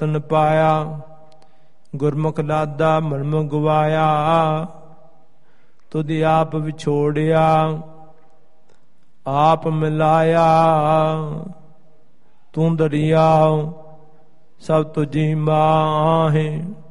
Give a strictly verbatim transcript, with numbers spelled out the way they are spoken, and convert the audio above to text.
ਤਨ ਪਾਇਆ। ਗੁਰਮੁਖ ਲਾਦਾ ਮਨਮੁ ਗਵਾਇਆ, ਤੁਧ ਆਪ ਵਿਛੋੜਿਆ ਆਪ ਮਿਲਾਇਆ। ਤੂੰ ਦਰਿਆਉ ਸਭ ਤੁਝੀ ਮਾਹੇ,